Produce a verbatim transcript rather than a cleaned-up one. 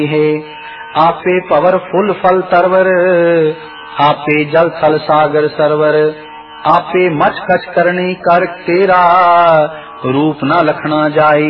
है। आपे power full फल तरवर, आपे जल थल सागर सरवर। आपे मच कछ करनी कर तेरा, रूप न लखना जाई।